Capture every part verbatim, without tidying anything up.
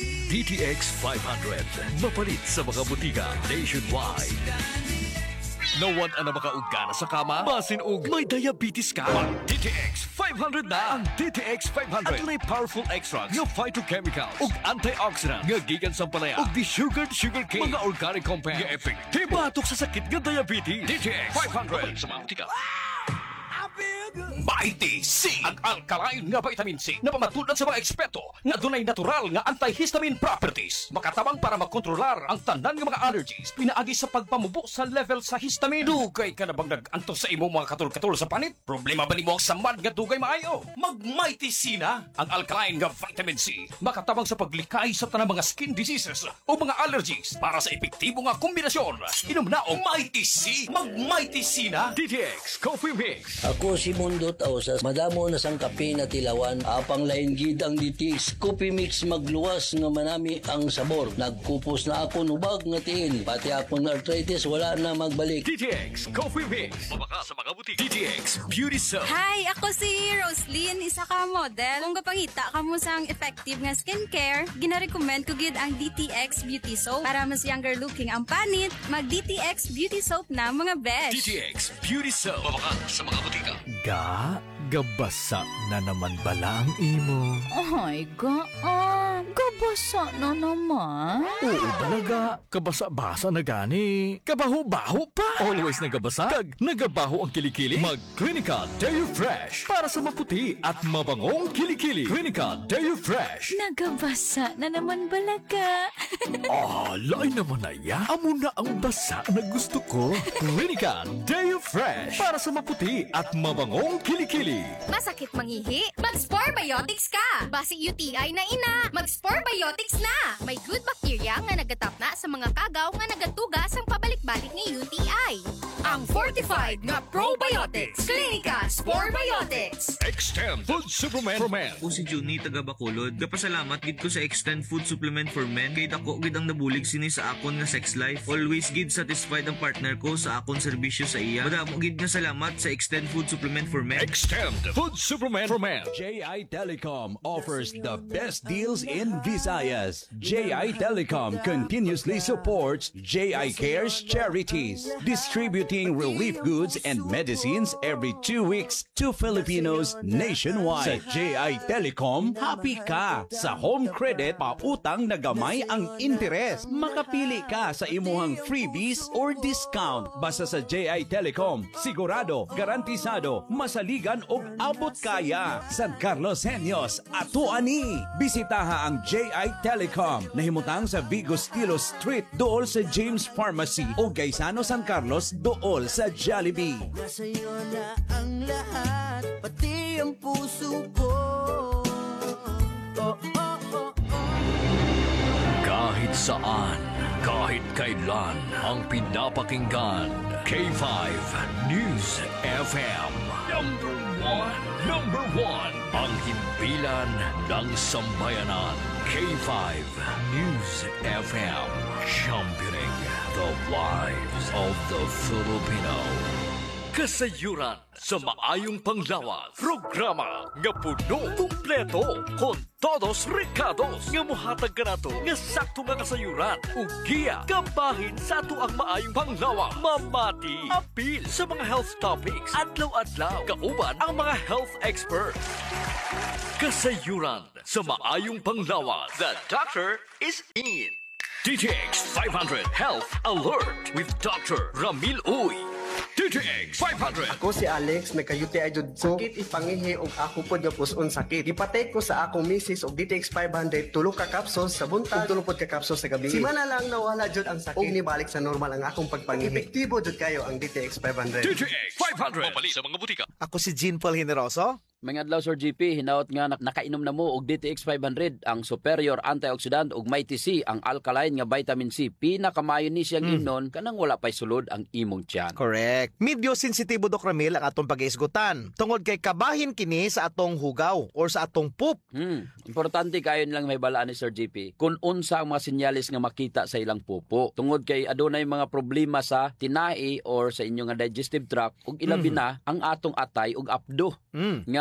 D T X five hundred. Mapalit sa mga butika nationwide. Nawan ang makaugana sa kama, basin og may diabetes ka. Mag-D T X five hundred na. Ang D T X five hundred at may powerful extracts nga phytochemicals ug antioxidants nga gikan sa palaya ug desugared sugarcane, mga organic compounds nga effective batok sa sakit nga diabetes. D T X five hundred sa mga butika. Mighty C, ang alkaline nga vitamin C na pamatulan sa mga eksperto na dunay natural nga antihistamine properties, makatabang para makontrolar ang tanan nga mga allergies pinaagi sa pagpamubo sa level sa histamine. Dugay ka na bang nag-anto sa imo mga katul-katul sa panit? Problema ba nimo ang samad nga dugay maayo? Mag Mighty C na, ang alkaline nga vitamin C, makatabang sa paglikay sa tanang mga skin diseases o mga allergies para sa epektibo nga kombinasyon. Inom na og Mighty C. Mag Mighty C na. D T X Coffee Mix. Ako si Mundo Tausas, madamo na sang kape na tilawan, apang lain gid ang D T X Coffee Mix magluwas nga manami ang sabor. Nagkupos na ako nubag nga tiil, pati akong arthritis wala na magbalik. D T X Coffee Mix. Mabaka sa mga butik. D T X Beauty Soap. Hi, ako si Roslyn, isa ka model. Kung kapangita ka mo sang effective nga skincare, gina-recommend ko gid ang D T X Beauty Soap para mas younger looking ang panit. Mag D T X Beauty Soap na mga besh. D T X Beauty Soap. Mabaka sa mga butika. Ga, gabasa na naman bala ang imo. Ay, ga, ah, gabasa na naman. Oo balaga, kabasa-basa na gani. Kabaho-baho pa. Always nagabasa, kag nagabaho ang kilikili. Mag Clinica Deo Fresh para sa maputi at mabangong kilikili. Clinica Deo Fresh. Nagabasa na naman balaga. Ah, lain naman na ya. Amo na ang basa na gusto ko. Clinica Deo Fresh para sa maputi at mabangong kilikili. Masakit mangihi? Mag-Spore Biotics ka! Basi U T I na ina, mag-Spore Biotics na! May good bacteria nga nagatap na sa mga kagaw nga nagatugas ang pabalik-balik ni U T I. Ang fortified nga probiotics. Clinica Spore Biotics. Extend Food Supplement for Men. Ako si Juni, taga Bacolod. Gapasalamat gid ko sa Extend Food Supplement for Men kay dako gid ang nabulig sini sa akon nga sex life. Always gid satisfied ang partner ko sa akon serbisyo sa iya. Madamo gid nga salamat sa Extend Food Supplement for Men. Extend Food Supplement for Men. J I Telecom offers the best deals in Visayas. J I Telecom continuously supports J I Cares charities, distributing relief goods and medicines every two weeks to Filipinos nationwide. Sa J I Telecom, happy ka! Sa home credit, pautang na gamay ang interes. Makapili ka sa imuhang freebies or discount. Basta sa J I Telecom, sigurado, garantisado, masaligan o abot kaya. San Carlos Henyos, ato ani. Bisitaha ang J I Telecom. Nahimutang sa Vigo Stilo Street, dool sa James Pharmacy o Gaisano San Carlos, dool sa Jollibee. Nasa'yo na ang lahat, pati ang puso ko. Oh, oh, oh, oh. Kahit saan, kahit kailan, ang pinapakinggan. K five News F M. Number one. Number one. Ang himpilan ng sambayanan. K five News F M. Championing the lives of the Filipino. Kasayuran sa maayong panglawas. Programa nga puno, kumpleto, kon todos recados nga muhatag ka nato nga sakto nga kasayuran. Ug giya kabahin sa ato ang maayong panglawas. Mamati, apil sa mga health topics. Adlaw-adlaw, kauban ang mga health experts. Kasayuran sa maayong panglawas. The doctor is in. D T X five hundred Health Alert with Doctor Ramil Uy. D T X five hundred. Ako si Alex, may ka-U T I jud ko. Sakit ipangihi og ako pod nga puson sakit. Ipatay ko sa akong misis og D T X five hundred, tulo ka capsules sa buntag, tulo pod ka capsules sa gabi. Simana lang nawala jud ang sakit. Og nibalik sa normal ang akong pagpangihi. Epektibo jud kayo ang D T X five hundred. D T X five hundred. Mapali sa mga butika. Ako si Jean Paul Generoso. Mga adlaw Sir G P, hinaot nga na, nakainom na mo og D T X five hundred, ang superior antioxidant ug Mighty C, ang alkaline nga vitamin C. Pinakamayo ni siyang mm. imnon kanang wala pay sulod ang imong tiyan. Correct. Medyo sensitibo Dok Ramil ang atong pag-iisgutan. Tungod kay kabahin kini sa atong hugaw or sa atong poop. Hmm. Importante kayo nilang may balaan ni Sir G P kung unsa ang mga senyales nga makita sa ilang pupo. Tungod kay adunay mga problema sa tinai or sa inyong digestive tract ug ilabi mm. na ang atong atay ug apdo. Mm. Nga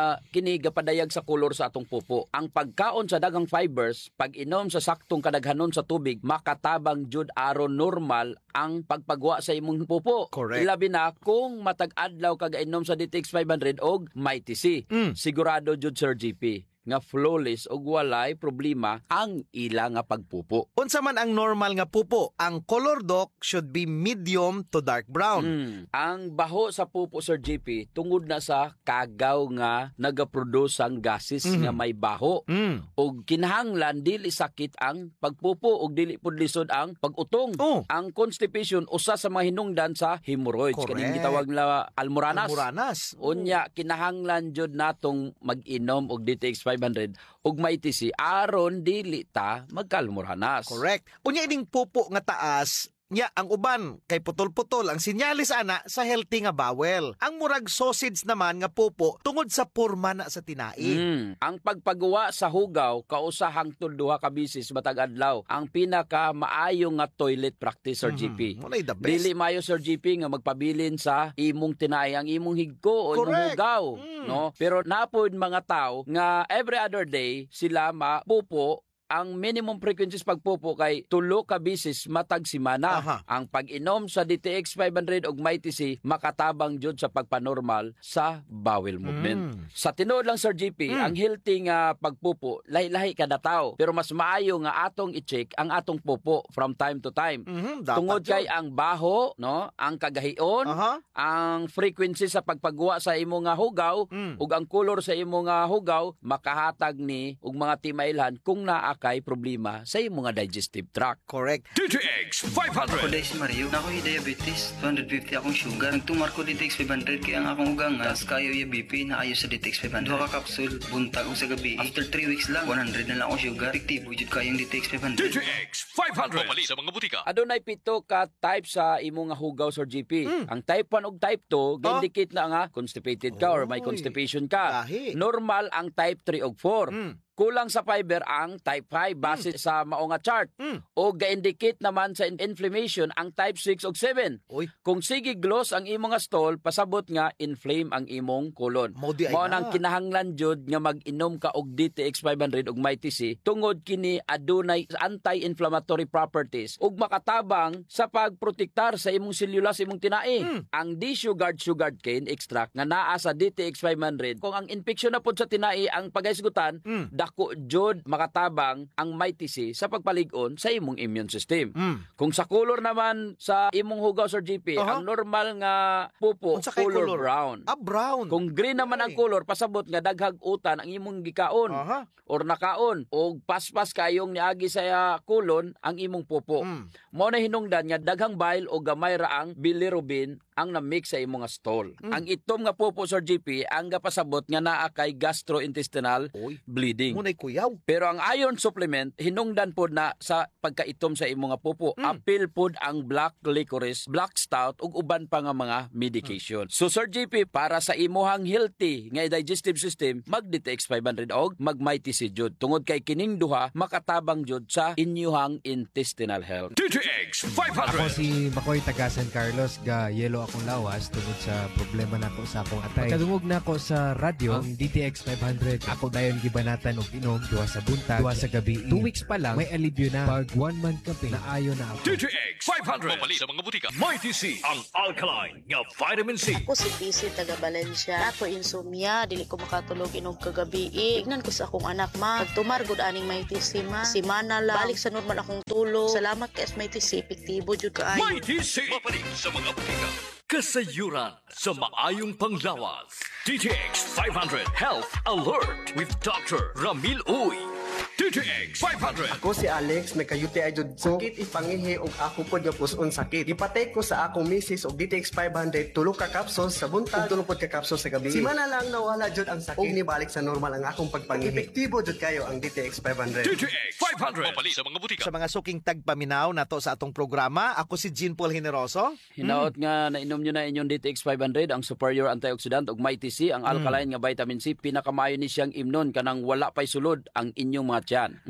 nga kini gapadayag sa kolor sa atong pupo. Ang pagkaon sa daghang fibers, pag inom sa saktong kadaghanon sa tubig, makatabang jud aron normal ang pagpagwa sa imong pupo. Correct. Ilabi na kung matag adlaw ka gainom sa D T X five hundred og Mighty C. Mm. Sigurado jud Sir G P nga flawless og walay problema ang ila nga pagpupo. Unsa man ang normal nga pupo, ang color doc should be medium to dark brown. Mm. Ang baho sa pupo Sir G P tungod na sa kagaw nga nagaproduce ang gases Mm. nga may baho. Mm. Og kinahanglan dili sakit ang pagpupo og dili pud lisod ang pag-utong. Oh. Ang constipation usa sa mga hinungdan sa hemorrhoids. Correct. Kaning gitawag na almoranas. Almoranas. Unya kinahanglan jud natong mag-inom og D T X five hundred ug Mighty C aron dili ta magkalmoranas. Correct. Unya ining pupo nga taas, nya ang uban kay putol-putol ang sinyalis ana sa healthy nga bowel. Ang murag sausage naman nga pupo tungod sa porma na sa tinai. Mm. Ang pagpagawa sa hugaw kausa hangtod duha ka bisis matag adlaw ang pinaka maayo nga toilet practice Sir G P. Mm-hmm. Walay the best. Dili maayo Sir G P nga magpabilin sa imong tinai ang imong higko o imong Correct. hugaw, Mm. no? Pero napod mga tao nga every other day sila mapupo. Ang minimum frequencies pagpupo kay tulo ka bisis matag semana. Aha. Ang pag-inom sa D T X five hundred og Mighty C makatabang jud sa pagpanormal sa bowel movement. Mm. Sa tinuod lang Sir G P, Mm. ang healthy nga pagpupo lahi-lahi kada tawo. Pero mas maayo nga atong i-check ang atong pupo from time to time. Mhm, dapat Tungod yun. kay ang baho, no, ang kagahion, Aha. ang frequency sa pagpagwa sa imo nga hugaw Mm. ug ang color sa imo nga hugaw makahatag ni og mga timailhan kung naa kay problema sa imo nga digestive tract. Correct. D T X five hundred. Ako dahil si Mario, na ako'y diabetes, two fifty akong sugar. Nagtumar ko D T X five hundred kaya ang akong ugang as kayo yung B P na ayo sa D T X five hundred. Duha ka kapsul, buntag o sa gabi. After three weeks lang, one hundred na lang akong sugar. Efektibo jud kayong D T X five hundred. D T X five hundred. Pumali sa mga butika. Adunay pito ka type sa imo nga hugaw Sir G P. Mm. Ang type one ug type two ga-indicate na nga constipated ka or may Oy, constipation ka. lahi. Normal ang type three ug four. Mm. Kulang sa fiber ang type five base sa mao nga chart. Mm. O ga-indicate naman sa inflammation ang type six ug seven. Oy. Kung sige gloss ang imong nga stool, pasabot nga inflame ang imong colon. Mao di ay Mao na. nang kinahanglan jud nga mag-inom ka og D T X five hundred ug Mighty C tungod kini adunay anti-inflammatory properties ug makatabang sa pagprotektar sa imong selula sa imong tinai. Mm. Ang D-sugared sugared cane extract nga naa sa D T X five hundred kung ang infeksyon na pud sa tinai ang pagaisgutan, Mm. dako jud makatabang ang Mighty C sa pagpalig-on sa imong immune system. Mm. Kung sa color naman sa imong hugaw Sir G P, Aha. ang normal nga pupo Unsa kay color, color? brown. Ah, brown. Kung green naman ang color, pasabot nga daghag utan ang imong gikaon Aha. or nakaon o paspas kayong niagi sa uh, kulon ang imong pupo. Mm. Mao na hinungdan nga daghang bile o gamay ra ang bilirubin ang na-mix sa imong nga stool. Mm. Ang itom nga pupo Sir G P ang gapasabot nga naa kay gastrointestinal Oy. bleeding. Munay kuyaw. Pero ang iron supplement hinungdan pod na sa pagkaitom sa imong nga pupo. Mm. Apil pod ang black licorice, black stout ug uban pa nga mga medication. So Sir G P, para sa imuhang healthy nga digestive system, mag D T X five hundred og mag Mighty C jud. Tungod kay kining duha makatabang jud sa inyuhang intestinal health. D T X five Ako hundred. si Makoy taga San Carlos, ga yelo akong lawas tungod sa problema nako sa akong atay. Pagkadungog na ako sa radyo, ang D T X five hundred, ako dayon gibanatan og inom duha sa buntag, duha sa gabi. Two weeks pa lang, may alibyo na. Pag one month kape, naayo na ako. D T X five hundred. Pumali sa mga butika. Mighty C, ang alkaline nga vitamin C. Ako si P C taga Valencia. Ako insomnia, dili ko makatulog inog kagabi. Ignan ko sa akong anak ma. Pagtumar gud aning Mighty C ma. Si mana lang. Balik sa normal akong tulog. Salamat kay Mighty C, epektibo jud kaayo. Mighty C. Mapalik sa mga butika. Kasayuran sa maayong panglawas. D T X five hundred Health Alert with Doctor Ramil Uy. D T X five hundred. Ako si Alex, may ka-U T I jud ko. Sakit ipangihi og ako pod nga puson sakit. Ipatay ko sa akong misis og D T X five hundred tulo ka capsules sa buntag, tulo pod ka capsules sa gabi. Si mana lang nawala jud ang sakit. Og nibalik sa normal ang akong pagpangihi. Epektibo jud kayo ang D T X five hundred. D T X five hundred. Mapali sa mga butika. Sa mga suking tagpaminaw na to sa atong programa, ako si Jean Paul Generoso. Hinaot nga nainom nyo na inyong D T X five hundred, ang superior antioxidant ug Mighty C, ang alkaline nga vitamin C, pinakamayo ni siyang imnon kanang wala pay sulod ang inyong mga tiyan. Mm. Atong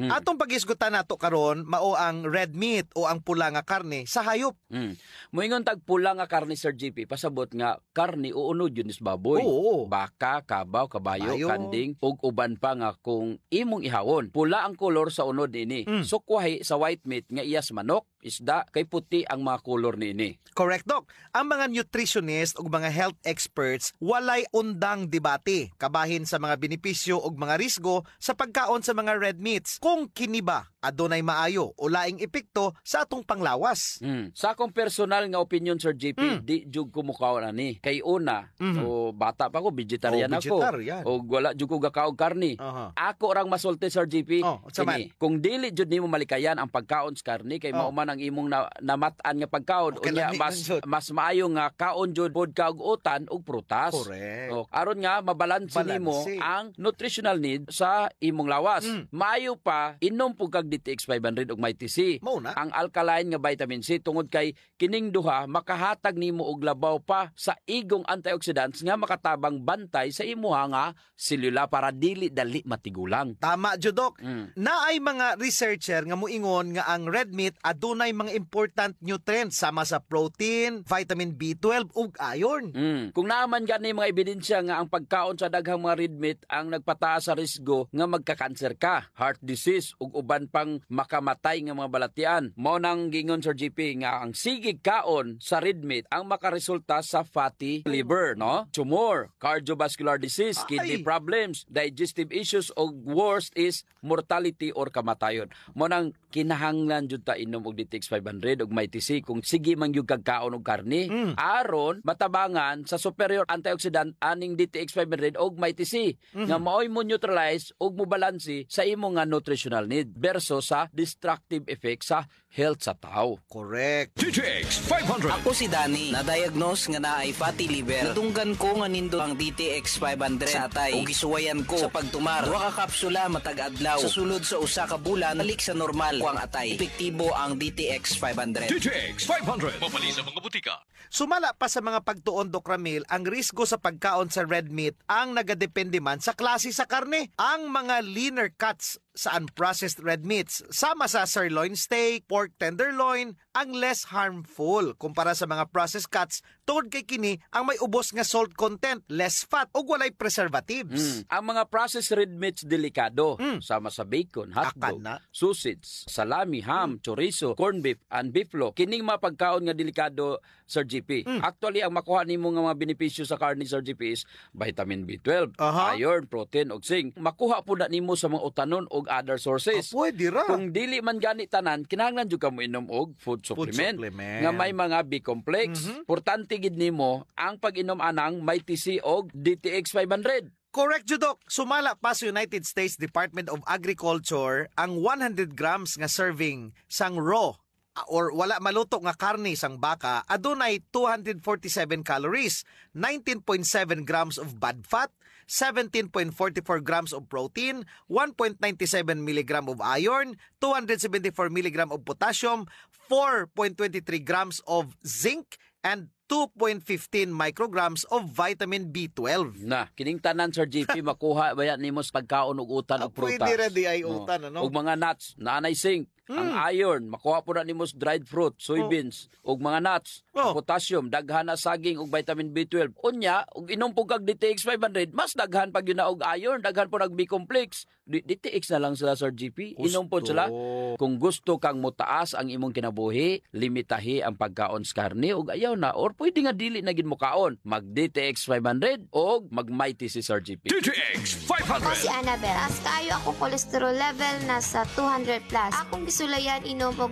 pagisgutan nato karon mao ang red meat o ang pula nga karne sa hayop. Mm. Moingon tag pula nga karne Sir J P, pasabot nga karne uunod yun is baboy. Oo. Baka, kabaw, kabayo, Kabayo. kanding ug uban pa nga kung imong ihawon. Pula ang kolor sa unod ini. Mm. Sukwahi sa white meat nga iyas manok, isda kay puti ang mga kolor niini. Correct, Doc. Ang mga nutritionist o mga health experts walay undang debate kabahin sa mga benepisyo o mga risgo sa pagkaon sa mga red meats. Kung kini ba adunay maayo o laing epekto sa atong panglawas. Mm. Sa akong personal nga opinion Sir J P, Mm. di jud ko mukaw na ni. Kay una, Mhm. o bata pa ko, vegetarian Oh, ako. vegetarian. O wala jud ko gakaog karni. Aha. Ako rang masulti Sir J P. Oh, sa man? kini. Kung dili jud nimo malikayan ang pagkaon sa karni kay Oh. mao man ang imong na, namat-an nga pagkaon, Okay, unya lami mas man jud. mas maayo nga kaon jud pod ka og utan ug prutas. Correct. O, aron nga mabalanse nimo Balanse. ang nutritional need sa imong lawas. Mm. Maayo pa inom pug kag D T X five hundred ug may T C. Mao na. Ang alkaline nga vitamin C tungod kay kining duha makahatag nimo og labaw pa sa igong antioxidants nga makatabang bantay sa imuha nga selula para dili dali matigulang. Tama, Judok. Mm. Naay mga researcher nga muingon nga ang red meat adunay mga important nutrients sama sa protein, vitamin B twelve ug iron. Mm. Kung naaman gani mga ebidensya nga ang pagkaon sa daghang mga red meat ang nagpataas sa risgo nga magka-cancer ka, heart disease ug uban pang makamatay nga mga balatian. Mao nang gingon Sir J P nga ang sigig kaon sa red meat ang makaresulta sa fatty liver, no? Tumor, cardiovascular disease, kidney Ay. problems, digestive issues ug worst is mortality or kamatayon. Mao nang kinahanglan jud ta inom og D T X five hundred ug may T C kung sige man gyud kag kaon og karne Mm. aron matabangan sa superior antioxidant aning D T X five hundred og may T C Mhm. nga maoy mo neutralize og mo balanse sa imo nga nutritional need versus sa destructive effect sa health sa tao. Correct. D T X five hundred. Ako si Danny, na-diagnose nga naay fatty liver. Nadunggan ko nga nindo ang D T X five hundred sa atay ug gisuwayan ko sa pagtumar. Duha ka kapsula matag adlaw. Sa sulod sa usa ka bulan, balik sa normal ko ang atay. Epektibo ang D T X five hundred. D T X five hundred. Mabali sa mga butika. Sumala pa sa mga pagtuon, Doc Ramil, ang risgo sa pagkaon sa red meat ang nagadepende man sa klase sa karne. Ang mga leaner cuts sa unprocessed red meats, sama sa sirloin steak, pork tenderloin, ang less harmful kumpara sa mga processed cuts tungod kay kini ang may ubos nga salt content, less fat ug walay preservatives. Mm. Ang mga processed red meats delikado, Mm. sama sa bacon, hotdog, Akan na. sausage, salami, ham, chorizo, corned beef, and beeflo. Kining mga pagkaon nga delikado, Sir G P. Mm. Actually, ang makuha nimo nga mga benepisyo sa karne, Sir G P, is vitamin B twelve, Aha. iron, protein, ug zinc. Makuha po na nimo sa mga utanon ug other sources. Ah, pwede ra. Kung dili man gani tanan, kinahanglan jud ka mo inom og food supplement, supplement. nga may mga B-complex. Mhm. Importante gid nimo ang pag-inom anang may T C og D T X five hundred. Correct, Judok. Sumala pa sa United States Department of Agriculture ang one hundred grams nga serving sang raw or wala maluto nga karne sang baka adunay two hundred forty-seven calories, nineteen point seven grams of bad fat, seventeen point four four grams of protein, one point nine seven milligram of iron, two hundred seventy-four milligram of potassium, four point two three grams of zinc, and two point one five micrograms of vitamin B twelve. Na, kining tanan Sir J P makuha bayan nimo sa pagkaon og utan og prutas. Pwede ra di ay No. utan, ano? Og mga nuts, naanay zinc, ang iron, makuha po na nimo sa dried fruit, soybeans, og mga nuts, Oh. potassium, daghan na saging og vitamin B twelve. Unya, og inom po kag D T X five hundred, mas daghan pag yun na og iron, daghan po nag B-complex. D- DTX na lang sila Sir G P. Inom po sila. Kung gusto kang mutaas ang imong kinabuhi, limitahi ang pagkaon sa karne og ayaw na or pwede nga dili na gid mo kaon. Mag D T X five hundred og mag Mighty si Sir G P. D T X five hundred. Ako si Annabelle. Taas kaayo ako cholesterol level nasa two hundred plus. Akong gisulayan inom og